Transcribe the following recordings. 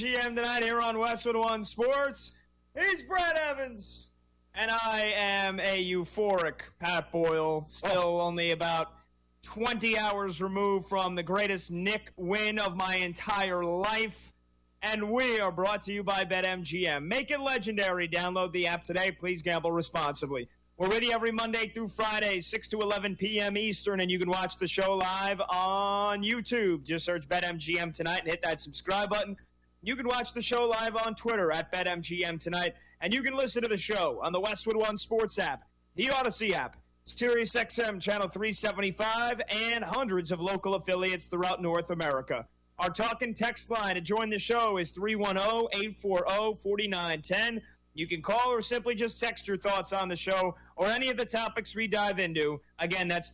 GM tonight here on Westwood One Sports. He's Brad Evans, and I am a euphoric Pat Boyle, still only about 20 hours removed from the greatest Knick win of my entire life. And we are brought to you by BetMGM. Make it legendary. Download the app today. Please gamble responsibly. We're with you every Monday through Friday, 6 to 11 p.m. Eastern, and you can watch the show live on YouTube. Just search BetMGM tonight and hit that subscribe button. You can watch the show live on Twitter at BetMGM tonight, and you can listen to the show on the Westwood One Sports app, the Odyssey app, SiriusXM Channel 375, and hundreds of local affiliates throughout North America. Our talk and text line to join the show is 310-840-4910. You can call or simply just text your thoughts on the show or any of the topics we dive into. Again, that's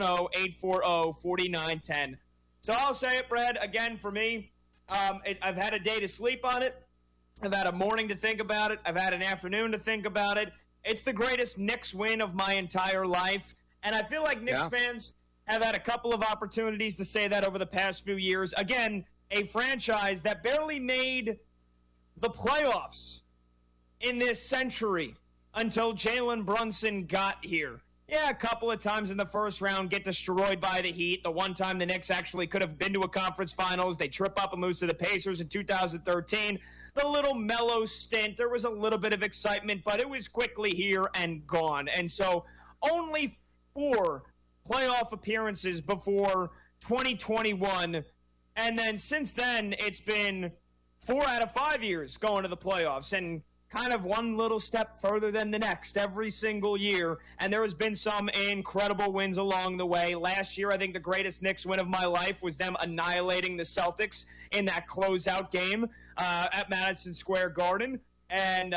310-840-4910. So I'll say it, Brad, again, for me, I've had a day to sleep on it. I've had a morning to think about it. I've had an afternoon to think about it. It's the greatest Knicks win of my entire life. And I feel like Knicks fans have had a couple of opportunities to say that over the past few years. Again, a franchise that barely made the playoffs in this century until Jalen Brunson got here. Yeah, a couple of times in the first round get destroyed by the Heat. The one time the Knicks actually could have been to a conference finals. They trip up and lose to the Pacers in 2013. The little mellow stint, there was a little bit of excitement, but it was quickly here and gone. And so only 4 playoff appearances before 2021. And then since then, it's been 4 out of 5 years going to the playoffs. And kind of one little step further than the next every single year, and there has been some incredible wins along the way. Last year, I think the greatest Knicks win of my life was them annihilating the Celtics in that closeout game at Madison Square Garden, and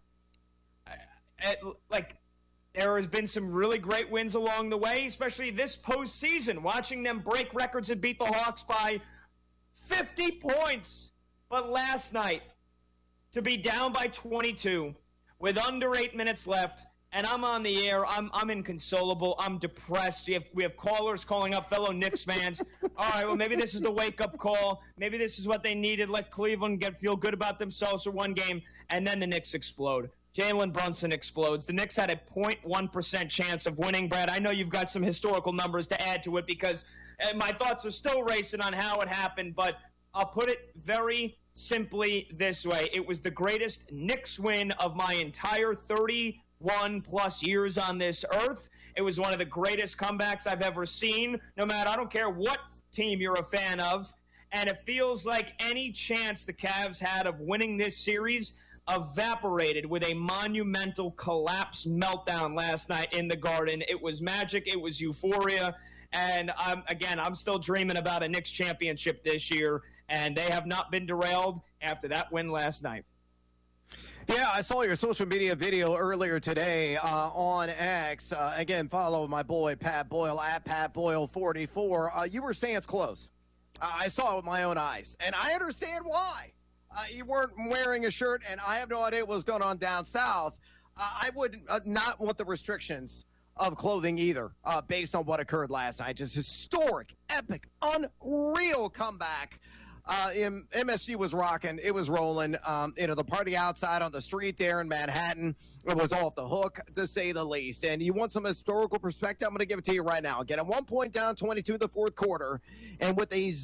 there has been some really great wins along the way, especially this postseason, watching them break records and beat the Hawks by 50 points. But last night, to be down by 22 with under 8 minutes left, and I'm on the air. I'm inconsolable. I'm depressed. We have callers calling up fellow Knicks fans. All right, well, maybe this is the wake-up call. Maybe this is what they needed. Let Cleveland feel good about themselves for one game, and then the Knicks explode. Jalen Brunson explodes. The Knicks had a 0.1% chance of winning, Brad. I know you've got some historical numbers to add to it because my thoughts are still racing on how it happened, but I'll put it very simply this way. It was the greatest Knicks win of my entire 31-plus years on this earth. It was one of the greatest comebacks I've ever seen, no matter, I don't care what team you're a fan of. And it feels like any chance the Cavs had of winning this series evaporated with a monumental collapse meltdown last night in the Garden. It was magic. It was euphoria. And I'm still dreaming about a Knicks championship this year, and they have not been derailed after that win last night. Yeah, I saw your social media video earlier today on X. Again, follow my boy Pat Boyle at Pat Boyle44. You were saying it's close. I saw it with my own eyes, and I understand why. You weren't wearing a shirt, and I have no idea what was going on down south. I would not want the restrictions of clothing either, based on what occurred last night. Just historic, epic, unreal comeback. MSG was rocking. It was rolling. The party outside on the street there in Manhattan, it was off the hook, to say the least. And you want some historical perspective? I'm going to give it to you right now. Again, at 1 point down, 22 the fourth quarter, and with a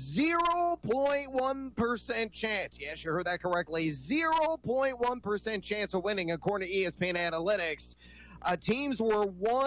0.1% chance, yes, you heard that correctly, 0.1% chance of winning, according to ESPN Analytics. Teams were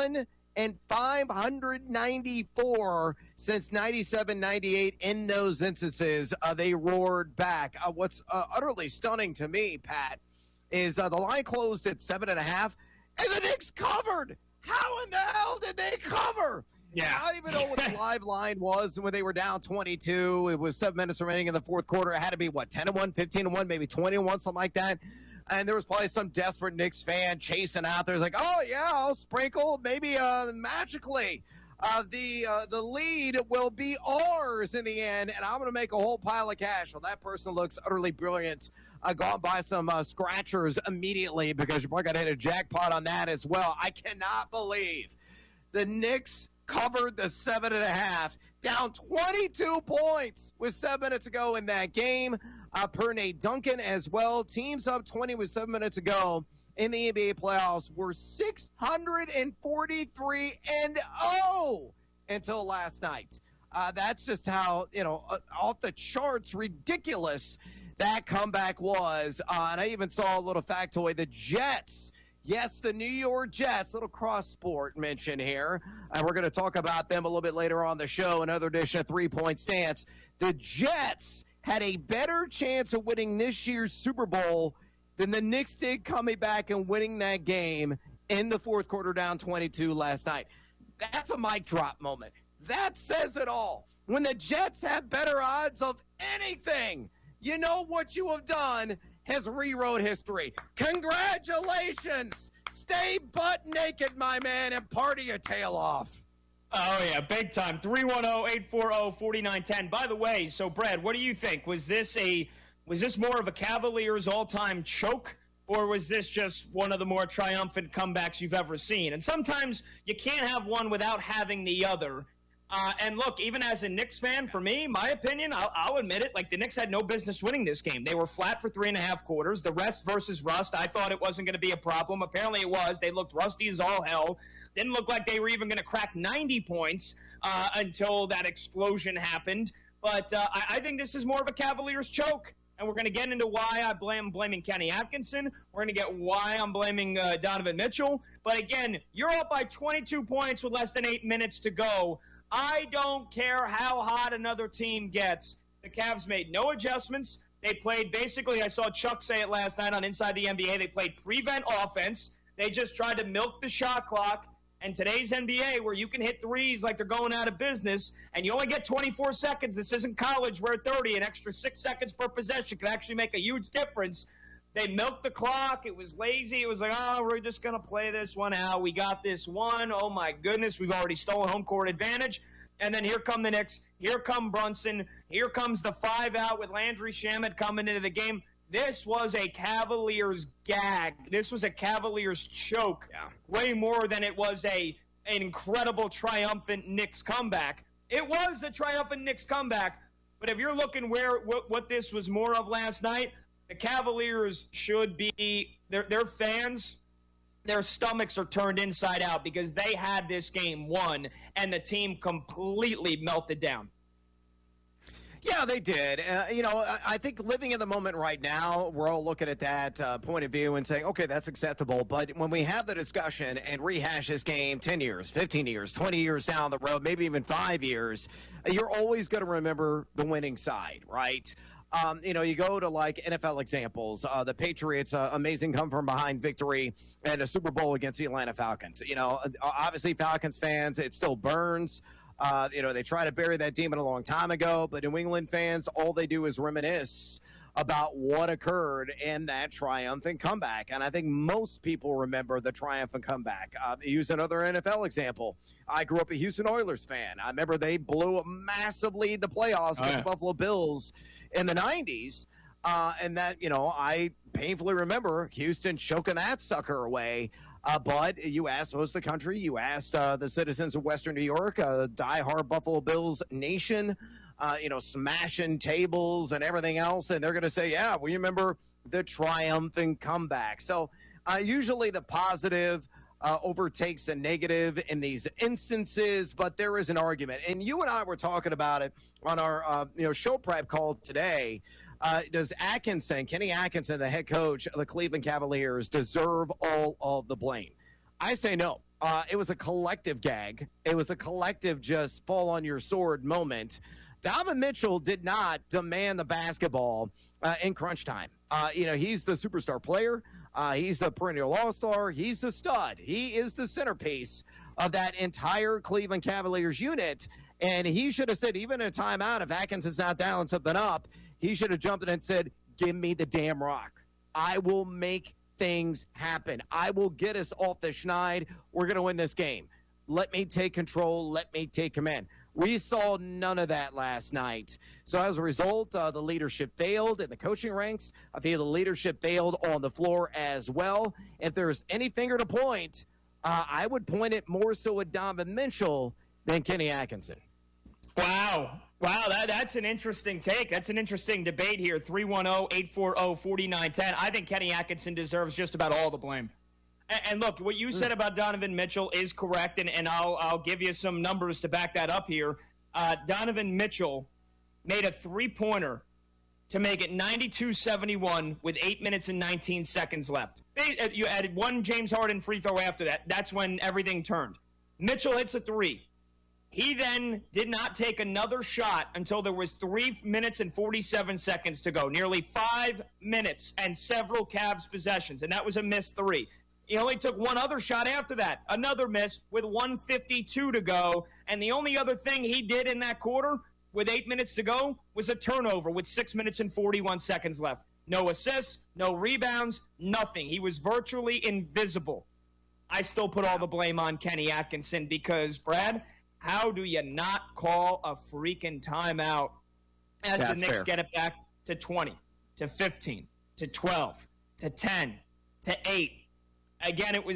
1-594 since 97-98 in those instances. They roared back. What's utterly stunning to me, Pat, is the line closed at 7.5, and the Knicks covered. How in the hell did they cover? Yeah. I don't even know what the live line was when they were down 22. It was 7 minutes remaining in the fourth quarter. It had to be, 10-1, 15-1, maybe 20-1, something like that. And there was probably some desperate Knicks fan chasing out there. It's like, oh, yeah, I'll sprinkle maybe magically. The lead will be ours in the end, and I'm going to make a whole pile of cash. Well, that person looks utterly brilliant. Gone by some scratchers immediately because you're probably going to hit a jackpot on that as well. I cannot believe the Knicks covered the 7.5, down 22 points with 7 minutes to go in that game. per Nate Duncan as well. Teams up 20 with 7 minutes to go in the NBA playoffs were 643-0 until last night. That's just how, off the charts, ridiculous that comeback was. And I even saw a little factoid. The Jets, yes, the New York Jets, little cross sport mention here. And we're going to talk about them a little bit later on the show, another edition of 3 Point Stance. The Jets had a better chance of winning this year's Super Bowl than the Knicks did coming back and winning that game in the fourth quarter down 22 last night. That's a mic drop moment. That says it all. When the Jets have better odds of anything, you know what you have done has rewrote history. Congratulations. Stay butt naked, my man, and party your tail off. Oh, yeah, big time. 310-840-4910. By the way, so, Brad, what do you think? Was this more of a Cavaliers all-time choke, or was this just one of the more triumphant comebacks you've ever seen? And sometimes you can't have one without having the other. And look, even as a Knicks fan, for me, my opinion, I'll admit it, like the Knicks had no business winning this game. They were flat for 3.5 quarters. The rest versus rust, I thought it wasn't going to be a problem. Apparently it was. They looked rusty as all hell. Didn't look like they were even going to crack 90 points until that explosion happened. But I think this is more of a Cavaliers choke. And we're going to get into why I'm blaming Kenny Atkinson. We're going to get why I'm blaming Donovan Mitchell. But again, you're up by 22 points with less than 8 minutes to go. I don't care how hot another team gets. The Cavs made no adjustments. They played basically, I saw Chuck say it last night on Inside the NBA, they played prevent offense. They just tried to milk the shot clock. And today's NBA, where you can hit threes like they're going out of business, and you only get 24 seconds. This isn't college where 30, an extra 6 seconds per possession can actually make a huge difference. They milked the clock. It was lazy. It was like, oh, we're just going to play this one out. We got this one. Oh, my goodness. We've already stolen home court advantage. And then here come the Knicks. Here come Brunson. Here comes the 5 out with Landry Shamet coming into the game. This was a Cavaliers gag. This was a Cavaliers choke. Yeah. Way more than it was an incredible, triumphant Knicks comeback. It was a triumphant Knicks comeback. But if you're looking what this was more of last night, the Cavaliers should be, their fans, their stomachs are turned inside out because they had this game won and the team completely melted down. Yeah, they did. I think living in the moment right now, we're all looking at that point of view and saying, okay, that's acceptable. But when we have the discussion and rehash this game 10 years, 15 years, 20 years down the road, maybe even 5 years, you're always going to remember the winning side, right? You go to like NFL examples, the Patriots, amazing come from behind victory and a Super Bowl against the Atlanta Falcons. Obviously Falcons fans, it still burns. They try to bury that demon a long time ago, but New England fans, all they do is reminisce about what occurred in that triumphant comeback. And I think most people remember the triumphant comeback. Use another NFL example. I grew up a Houston Oilers fan. I remember they blew a massive lead in the playoffs against the Buffalo Bills in the 90s. And that, I painfully remember Houston choking that sucker away. But you asked most of the country, you asked the citizens of Western New York, diehard Buffalo Bills nation, smashing tables and everything else. And they're going to say, yeah, we remember the triumphant comeback. So usually the positive overtakes the negative in these instances, but there is an argument. And you and I were talking about it on our show prep call today. Does Kenny Atkinson, the head coach of the Cleveland Cavaliers, deserve all of the blame? I say no. It was a collective gag. It was a collective just fall on your sword moment. Donovan Mitchell did not demand the basketball in crunch time. He's the superstar player. He's the perennial all-star. He's the stud. He is the centerpiece of that entire Cleveland Cavaliers unit. And he should have said, even in a timeout, if Atkinson's not dialing something up, he should have jumped in and said, give me the damn rock. I will make things happen. I will get us off the schneid. We're going to win this game. Let me take control. Let me take command. We saw none of that last night. So as a result, the leadership failed in the coaching ranks. I feel the leadership failed on the floor as well. If there's any finger to point, I would point it more so at Donovan Mitchell than Kenny Atkinson. Wow. Wow, that's an interesting take. That's an interesting debate here. 310-840-4910. I think Kenny Atkinson deserves just about all the blame. And look, what you said about Donovan Mitchell is correct, and I'll give you some numbers to back that up here. Donovan Mitchell made a three-pointer to make it 92-71 with 8 minutes and 19 seconds left. You added one James Harden free throw after that. That's when everything turned. Mitchell hits a three. He then did not take another shot until there was 3 minutes and 47 seconds to go. Nearly 5 minutes and several Cavs possessions, and that was a missed three. He only took one other shot after that, another miss with 1:52 to go. And the only other thing he did in that quarter with 8 minutes to go was a turnover with 6 minutes and 41 seconds left. No assists, no rebounds, nothing. He was virtually invisible. I still put all the blame on Kenny Atkinson because, Brad, how do you not call a freaking timeout as the Knicks get it back to 20, to 15, to 12, to 10, to 8? Again, it was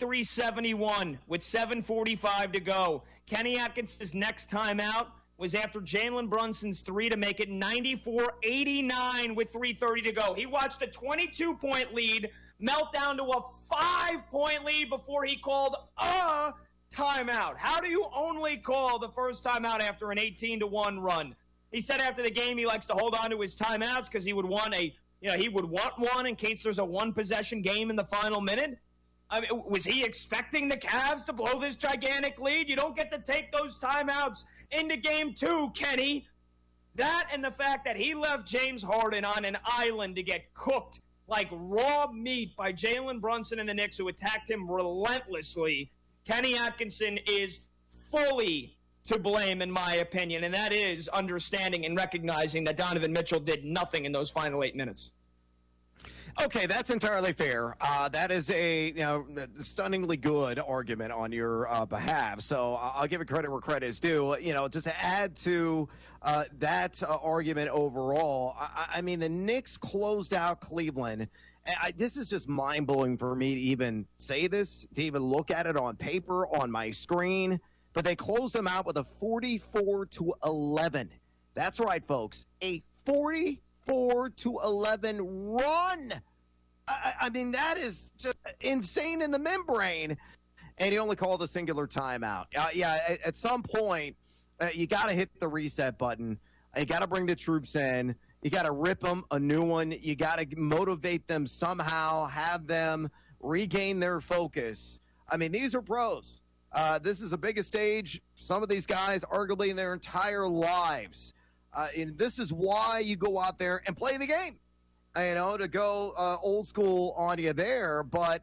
93-71 with 7:45 to go. Kenny Atkinson's next timeout was after Jalen Brunson's three to make it 94-89 with 3:30 to go. He watched a 22-point lead melt down to a 5-point lead before he called a timeout. How do you only call the first timeout after an 18-1 run? He said after the game he likes to hold on to his timeouts because he would want one in case there's a one-possession game in the final minute. I mean, was he expecting the Cavs to blow this gigantic lead? You don't get to take those timeouts into game two, Kenny. That and the fact that he left James Harden on an island to get cooked like raw meat by Jalen Brunson and the Knicks, who attacked him relentlessly. Kenny Atkinson is fully to blame, in my opinion, and that is understanding and recognizing that Donovan Mitchell did nothing in those final 8 minutes. Okay, that's entirely fair. That is a stunningly good argument on your behalf. So I'll give it credit where credit is due. Just to add to that argument overall, I mean, the Knicks closed out Cleveland. This is just mind-blowing for me to even say this, to even look at it on paper, on my screen. But they closed them out with a 44-11. That's right, folks. A 44-11 run. I mean, that is just insane in the membrane. And he only called a singular timeout. At some point, you got to hit the reset button. You got to bring the troops in. You got to rip them a new one. You got to motivate them somehow, have them regain their focus. I mean, these are pros. This is the biggest stage some of these guys arguably in their entire lives. And this is why you go out there and play the game, to go old school on you there. But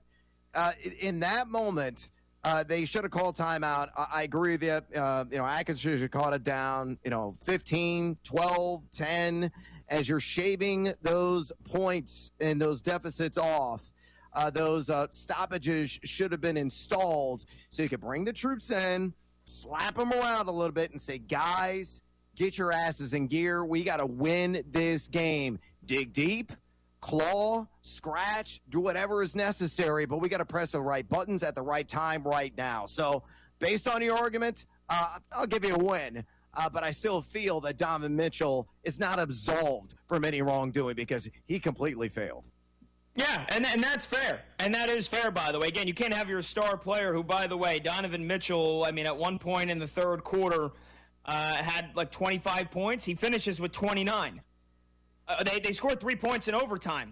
in that moment, they should have called timeout. I agree with you. Atkins should have caught it down, 15, 12, 10, as you're shaving those points and those deficits off. Those stoppages should have been installed so you could bring the troops in, slap them around a little bit and say, guys, get your asses in gear. We got to win this game. Dig deep, claw, scratch, do whatever is necessary, but we got to press the right buttons at the right time right now. So based on your argument, I'll give you a win. But I still feel that Donovan Mitchell is not absolved from any wrongdoing because he completely failed. Yeah, and that's fair. And that is fair, by the way. Again, you can't have your star player who, by the way, Donovan Mitchell, I mean, at one point in the third quarter, had like 25 points. He finishes with 29. They scored 3 points in overtime.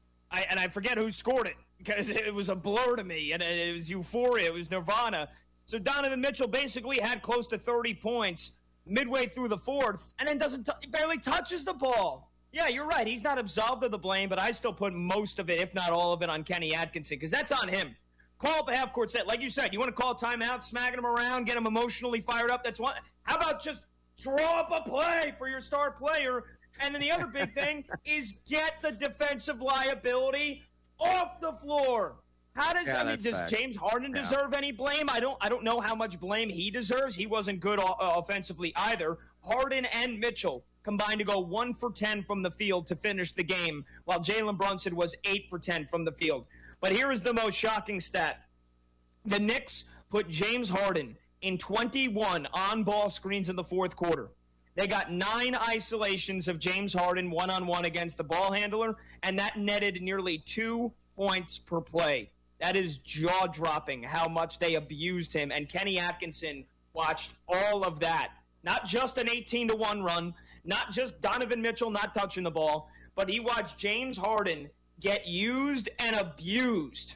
I forget who scored it because it was a blur to me. And it was euphoria. It was nirvana. So Donovan Mitchell basically had close to 30 points midway through the fourth and then barely touches the ball. Yeah, you're right. He's not absolved of the blame, but I still put most of it, if not all of it, on Kenny Atkinson because that's on him. Call up a half-court set. Like you said, you want to call a timeout, smacking him around, get him emotionally fired up. That's one. How about just draw up a play for your star player? And then the other big thing is get the defensive liability off the floor. Does James Harden deserve any blame? I don't know how much blame he deserves. He wasn't good offensively either. Harden and Mitchell combined to go 1 for 10 from the field to finish the game, while Jalen Brunson was 8 for 10 from the field. But here is the most shocking stat. The Knicks put James Harden in 21 on-ball screens in the fourth quarter. They got 9 isolations of James Harden one-on-one against the ball handler, and that netted nearly 2 points per play. That is jaw-dropping how much they abused him, and Kenny Atkinson watched all of that. Not just an 18-1 run, not just Donovan Mitchell not touching the ball, but he watched James Harden get used and abused.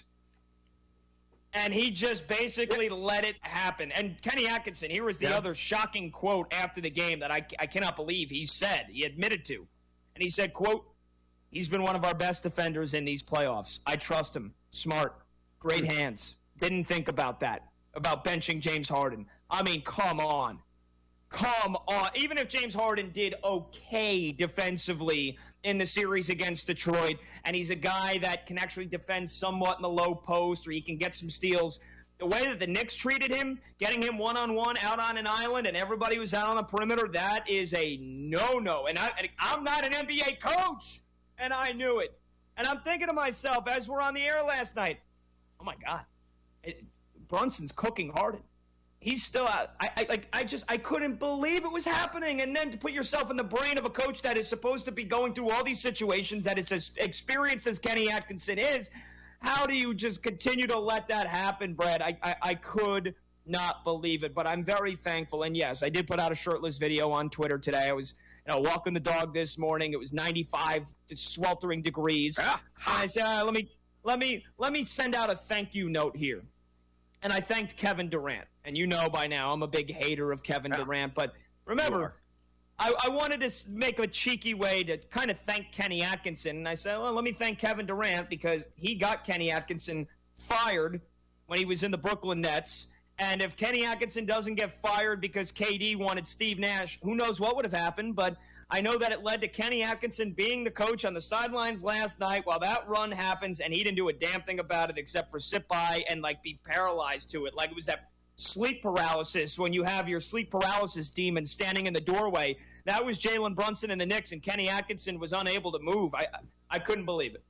And he just basically let it happen. And Kenny Atkinson, here was the other shocking quote after the game that I cannot believe he said, he admitted to. And he said, quote, "He's been one of our best defenders in these playoffs. I trust him. Smart. Great hands. Didn't think about that, about benching James Harden." I mean, come on. Come on. Even if James Harden did okay defensively in the series against Detroit, and he's a guy that can actually defend somewhat in the low post, or he can get some steals, the way that the Knicks treated him, getting him one-on-one out on an island and everybody was out on the perimeter, that is a no-no. And I'm not an NBA coach, and I knew it. And I'm thinking to myself, as we're on the air last night, oh, my God, Brunson's cooking Harden. He's still out. I couldn't believe it was happening. And then to put yourself in the brain of a coach that is supposed to be going through all these situations, that is as experienced as Kenny Atkinson is, how do you just continue to let that happen, Brad? I could not believe it, but I'm very thankful. And yes, I did put out a shirtless video on Twitter today. I was walking the dog this morning. It was 95 sweltering degrees. And I said, let me send out a thank you note here. And I thanked Kevin Durant. And you know by now I'm a big hater of Kevin Durant. But remember, I wanted to make a cheeky way to kind of thank Kenny Atkinson. And I said, well, let me thank Kevin Durant because he got Kenny Atkinson fired when he was in the Brooklyn Nets. And if Kenny Atkinson doesn't get fired because KD wanted Steve Nash, who knows what would have happened. But I know that it led to Kenny Atkinson being the coach on the sidelines last night while that run happens, and he didn't do a damn thing about it except for sit by and, be paralyzed to it. Like it was that sleep paralysis when you have your sleep paralysis demon standing in the doorway. That was Jalen Brunson and the Knicks, and Kenny Atkinson was unable to move. I couldn't believe it.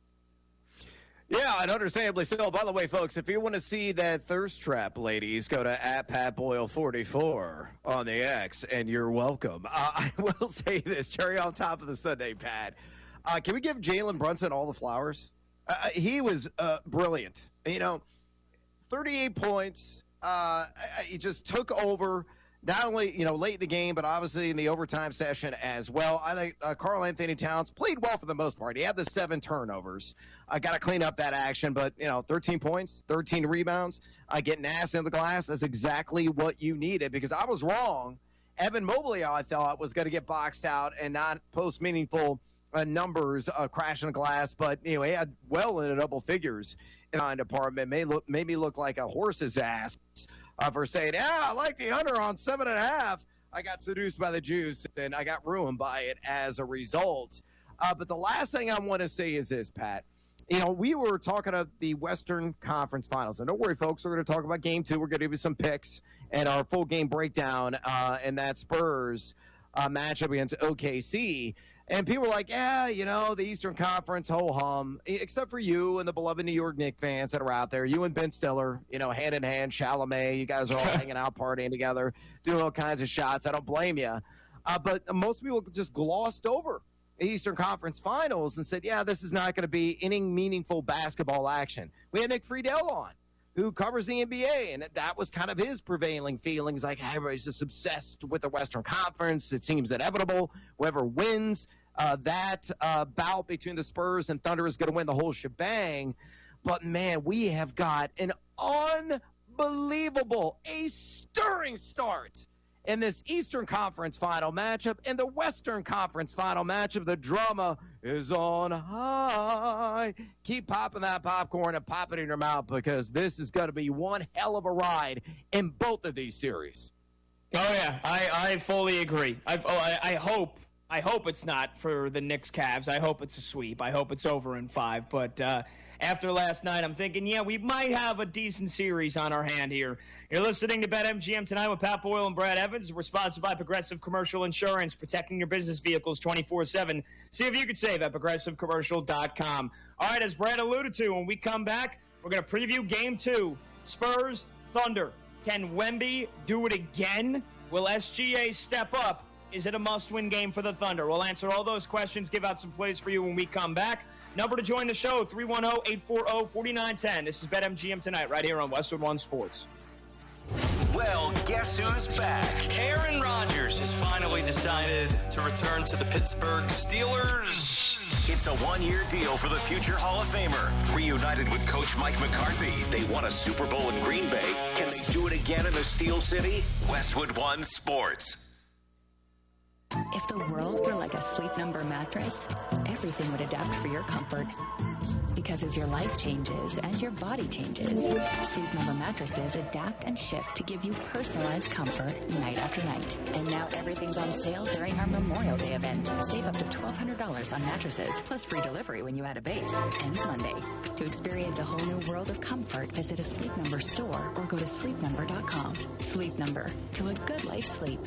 Yeah, and understandably so. By the way, folks, if you want to see that thirst trap, ladies, go to @PatBoyle44 on the X, and you're welcome. I will say this, cherry on top of the Sunday, Pat. Can we give Jalen Brunson all the flowers? He was brilliant. 38 points. He just took over. Not only, late in the game, but obviously in the overtime session as well. I think Karl Anthony Towns played well for the most part. He had the 7 turnovers. I got to clean up that action, but, 13 points, 13 rebounds, getting ass in the glass. That's exactly what you needed because I was wrong. Evan Mobley, I thought, was going to get boxed out and not post meaningful numbers crashing the glass, but, he had well into double figures in the department. Made me look like a horse's ass. For saying, I like the under on 7.5. I got seduced by the juice, and I got ruined by it as a result. But the last thing I want to say is this, Pat. We were talking about the Western Conference Finals. And don't worry, folks. We're going to talk about Game 2. We're going to give you some picks and our full game breakdown in that Spurs matchup against OKC. And people were like, the Eastern Conference, ho-hum, except for you and the beloved New York Knicks fans that are out there. You and Ben Stiller, hand in hand, Chalamet. You guys are all hanging out, partying together, doing all kinds of shots. I don't blame you. But most people just glossed over the Eastern Conference Finals and said, this is not going to be any meaningful basketball action. We had Nick Friedel on, who covers the NBA, and that was kind of his prevailing feelings, like everybody's just obsessed with the Western Conference. It seems inevitable. Whoever wins that bout between the Spurs and Thunder is going to win the whole shebang. But, man, we have got an unbelievable, a stirring start in this Eastern Conference final matchup. And the Western Conference final matchup, the drama is on high. Keep popping that popcorn and pop it in your mouth because this is going to be one hell of a ride in both of these series. Oh, yeah, I fully agree. I hope it's not for the Knicks Cavs. I hope it's a sweep. I hope it's over in 5. But after last night, I'm thinking, we might have a decent series on our hand here. You're listening to BetMGM tonight with Pat Boyle and Brad Evans. We're sponsored by Progressive Commercial Insurance, protecting your business vehicles 24/7. See if you could save at ProgressiveCommercial.com. All right, as Brad alluded to, when we come back, we're going to preview Game 2, Spurs, Thunder. Can Wemby do it again? Will SGA step up? Is it a must-win game for the Thunder? We'll answer all those questions, give out some plays for you when we come back. Number to join the show, 310-840-4910. This is BetMGM Tonight right here on Westwood One Sports. Well, guess who's back? Aaron Rodgers has finally decided to return to the Pittsburgh Steelers. It's a one-year deal for the future Hall of Famer. Reunited with Coach Mike McCarthy, they won a Super Bowl in Green Bay. Can they do it again in the Steel City? Westwood One Sports. If the world were like a Sleep Number mattress, everything would adapt for your comfort. Because as your life changes and your body changes, Sleep Number mattresses adapt and shift to give you personalized comfort night after night. And now everything's on sale during our Memorial Day event. Save up to $1,200 on mattresses, plus free delivery when you add a base. Ends Monday. To experience a whole new world of comfort, visit a Sleep Number store or go to sleepnumber.com. Sleep Number. To a good life sleep.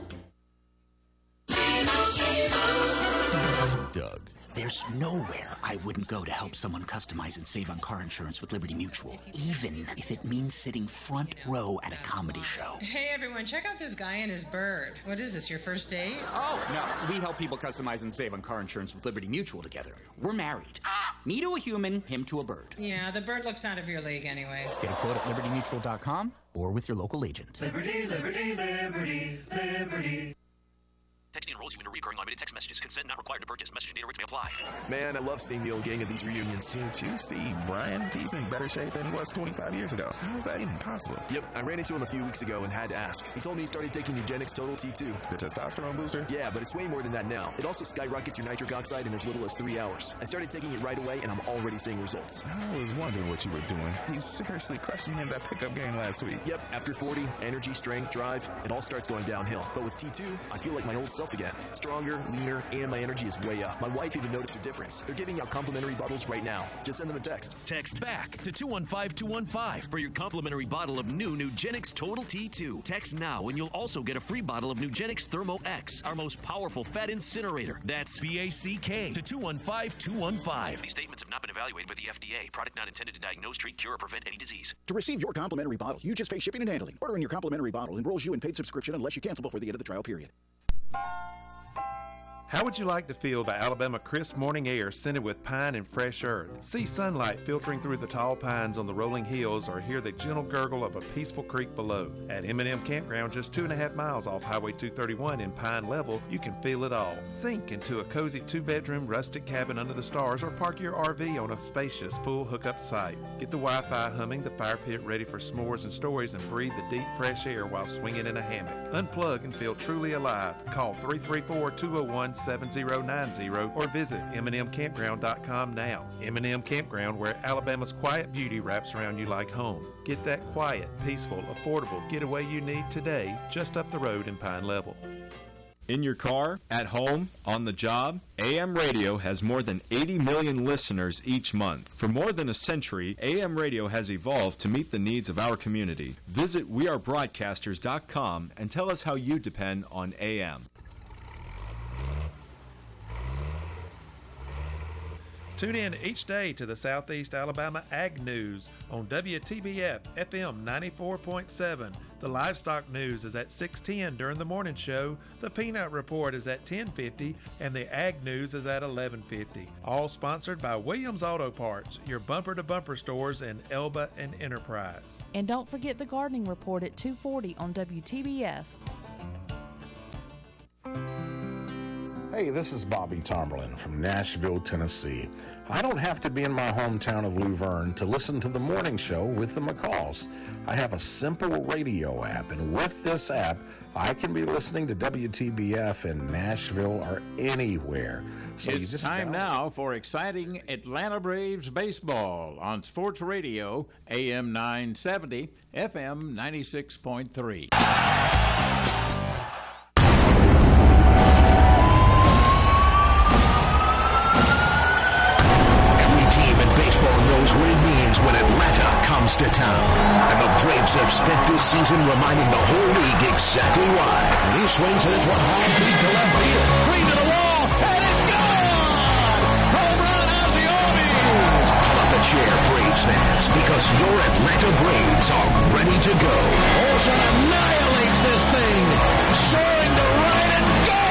Doug. There's nowhere I wouldn't go to help someone customize and save on car insurance with Liberty Mutual, even if it means sitting front row at a comedy show. Hey everyone, check out this guy and his bird. What is this, your first date? Oh, no, we help people customize and save on car insurance with Liberty Mutual together. We're married. Me to a human, him to a bird. Yeah, the bird looks out of your league anyways. Get a quote at libertymutual.com or with your local agent. Liberty, liberty, liberty, liberty. Texting enrolls you into recurring automated text messages. Consent not required to purchase. Message and data rates may apply. Man, I love seeing the old gang at these reunions. Did you see Brian? He's in better shape than he was 25 years ago. How is that even possible? Yep, I ran into him a few weeks ago and had to ask. He told me he started taking Nugenix Total T2. The testosterone booster? Yeah, but it's way more than that now. It also skyrockets your nitric oxide in as little as 3 hours. I started taking it right away, and I'm already seeing results. I was wondering what you were doing. You seriously crushed me in that pickup game last week. Yep, after 40, energy, strength, drive, it all starts going downhill. But with T2, I feel like my old self again. Stronger, leaner, and my energy is way up. My wife even noticed a difference. They're giving out complimentary bottles right now. Just send them a text. Text BACK to 215-215 for your complimentary bottle of new Nugenix Total T2. Text now and you'll also get a free bottle of Nugenix Thermo X, our most powerful fat incinerator. That's BACK to 215-215. These statements have not been evaluated by the FDA. Product not intended to diagnose, treat, cure, or prevent any disease. To receive your complimentary bottle, you just pay shipping and handling. Ordering your complimentary bottle enrolls you in paid subscription unless you cancel before the end of the trial period. How would you like to feel the Alabama crisp morning air scented with pine and fresh earth? See sunlight filtering through the tall pines on the rolling hills or hear the gentle gurgle of a peaceful creek below. At M&M Campground, just 2.5 miles off Highway 231 in Pine Level, you can feel it all. Sink into a cozy 2-bedroom rustic cabin under the stars or park your RV on a spacious full hookup site. Get the Wi-Fi humming, the fire pit ready for s'mores and stories, and breathe the deep fresh air while swinging in a hammock. Unplug and feel truly alive. Call 334-201-7090 or visit MNMCampground.com now. M&M Campground, where Alabama's quiet beauty wraps around you like home. Get that quiet, peaceful, affordable getaway you need today, just up the road in Pine Level. In your car, at home, on the job, AM radio has more than 80 million listeners each month. For more than a century, AM radio has evolved to meet the needs of our community. Visit wearebroadcasters.com and tell us how you depend on AM. Tune in each day to the Southeast Alabama Ag News on WTBF FM 94.7. The Livestock News is at 6:10 during the morning show. The Peanut Report is at 10:50, and the Ag News is at 11:50. All sponsored by Williams Auto Parts, your bumper-to-bumper stores in Elba and Enterprise. And don't forget the Gardening Report at 2:40 on WTBF. Hey, this is Bobby Tomberlin from Nashville, Tennessee. I don't have to be in my hometown of Luverne to listen to the morning show with the McCalls. I have a simple radio app, and with this app, I can be listening to WTBF in Nashville or anywhere. So it's time now for exciting Atlanta Braves baseball on Sports Radio, AM 970, FM 96.3. Knows what it means when Atlanta comes to town. And the Braves have spent this season reminding the whole league exactly why. And he swings it into a high beat to left field. Green to the wall, and it's gone! Home run, Ozzie Albies! Pull up a chair, Braves fans, because your Atlanta Braves are ready to go. Olsen annihilates this thing, soaring to right and go!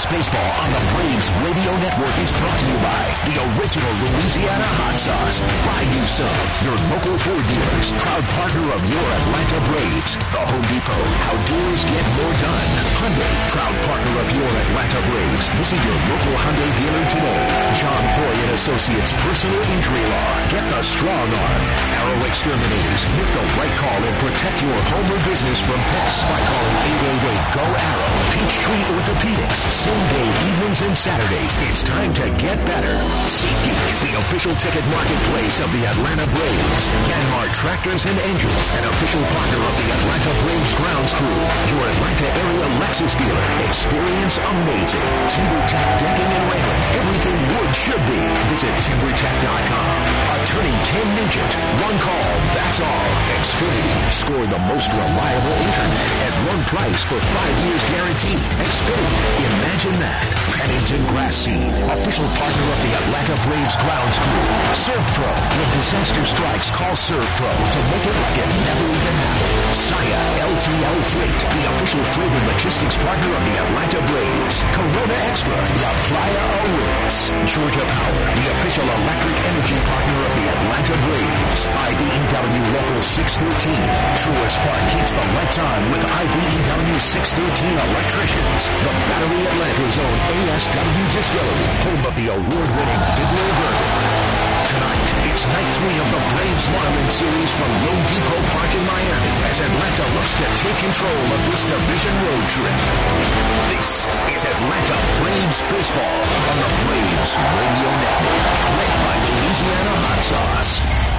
Baseball on the Braves Radio Network is brought to you by the original Louisiana hot sauce. Buy you some. Your local Ford dealers, proud partner of your Atlanta Braves. The Home Depot, how doers get more done. Hyundai, proud partner of your Atlanta Braves. Visit your local Hyundai dealer today. John Foy and Associates Personal Injury Law. Get the strong arm. Arrow Exterminators. Make the right call and protect your home or business from pests by calling 888-GO-ARROW. Peachtree Orthopedics. Same day evenings and Saturdays. It's time to get better. SeatGeek, the official ticket marketplace of the Atlanta Braves. Yanmar Tractors and Engines, an official partner of the Atlanta Braves grounds crew. Your Atlanta area Lexus dealer. Experience amazing. TimberTech decking and railing. Everything wood should be. Visit TimberTech.com. Attorney Ken Nugent. One call, that's all. Xfinity. Score the most reliable internet at one price for 5 years guaranteed. Xfinity. Imagine that. Pennington Grass Seed. Official partner of the Atlanta Braves grounds crew. ServPro. When disaster strikes, call ServPro to make it like it never even happened. Saya LTL Freight. The official freight and logistics partner of the Atlanta Braves. Corona Extra. La Playa Awards. Georgia Power. The official electric energy partner of the Atlanta Braves. IBEW Local 613. Truist Park keeps the lights on with IBEW 613 electricians. The Battery Atlanta's own ASW Distillery. Home of the award-winning Bidwell Bourbon. Tonight, it's night 3 of the Braves Marlins series from Lone Depot Park in Miami as Atlanta looks to take control of this division road trip. This is Atlanta Braves Baseball on the Braves Radio Network, led by Louisiana Hot Sauce.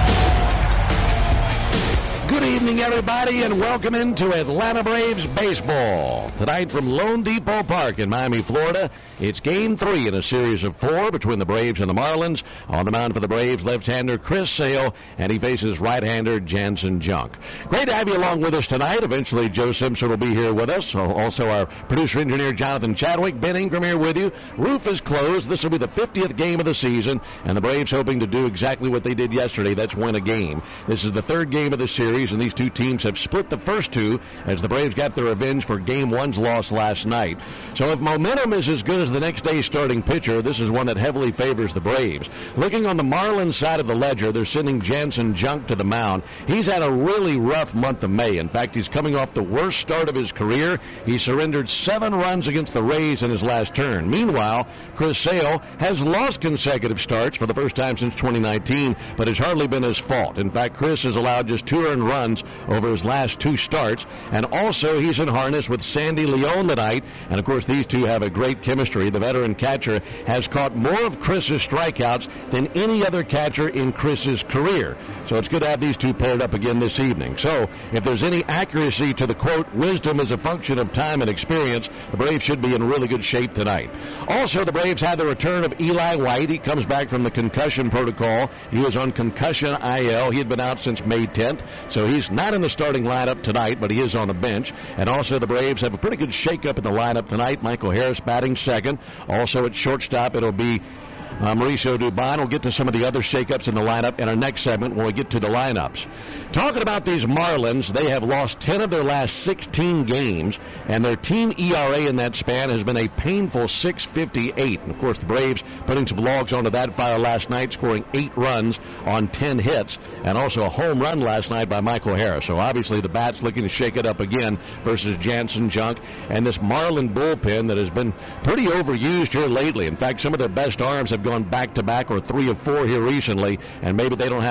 Good evening, everybody, and welcome into Atlanta Braves Baseball. Tonight from Lone Depot Park in Miami, Florida, it's Game 3 in a series of 4 between the Braves and the Marlins. On the mound for the Braves, left-hander Chris Sale, and he faces right-hander Jansen Junk. Great to have you along with us tonight. Eventually, Joe Simpson will be here with us. Also, our producer-engineer Jonathan Chadwick. Ben Ingram here with you. Roof is closed. This will be the 50th game of the season, and the Braves hoping to do exactly what they did yesterday. That's win a game. This is the 3rd game of the series, and these two teams have split the first 2 as the Braves got their revenge for Game 1's loss last night. So if momentum is as good as the next day's starting pitcher, this is one that heavily favors the Braves. Looking on the Marlins side of the ledger, they're sending Jansen Junk to the mound. He's had a really rough month of May. In fact, he's coming off the worst start of his career. He surrendered 7 runs against the Rays in his last turn. Meanwhile, Chris Sale has lost consecutive starts for the first time since 2019, but it's hardly been his fault. In fact, Chris has allowed just 2 earned runs over his last 2 starts, and also he's in harness with Sandy Leon tonight, and of course these two have a great chemistry. The veteran catcher has caught more of Chris's strikeouts than any other catcher in Chris's career, so it's good to have these two paired up again this evening. So if there's any accuracy to the quote, wisdom is a function of time and experience, the Braves should be in really good shape tonight. Also, the Braves had the return of Eli White. He comes back from the concussion protocol. He was on concussion IL. He had been out since May 10th, so he's not in the starting lineup tonight, but he is on the bench. And also the Braves have a pretty good shakeup in the lineup tonight. Michael Harris batting second. Also at shortstop, it'll be Mauricio Dubon. We'll get to some of the other shakeups in the lineup in our next segment when we get to the lineups. Talking about these Marlins, they have lost 10 of their last 16 games, and their team ERA in that span has been a painful 6.58. And, of course, the Braves putting some logs onto that fire last night, scoring 8 runs on 10 hits, and also a home run last night by Michael Harris. So, obviously, the bat's looking to shake it up again versus Jansen Junk and this Marlin bullpen that has been pretty overused here lately. In fact, some of their best arms have gone back-to-back or 3 of 4 here recently, and maybe they don't have